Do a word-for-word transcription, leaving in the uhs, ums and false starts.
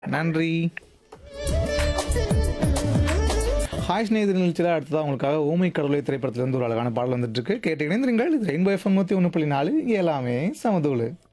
நன்றி. ஹாய் ஸ்நேகிதர் நிகழ்ச்சியில் அடுத்ததாக உங்களுக்காக ஊமை கடவுளை திரைப்படத்திலிருந்து ஒரு அழகான பாடல் வந்துட்டு இருக்கு. கேட்டு இணைந்திருங்கள். இது ரெயின்போ எஃப்எம் நூற்றி ஒன்று புள்ளி நாலு. இங்கே எல்லாமே சமதூளு.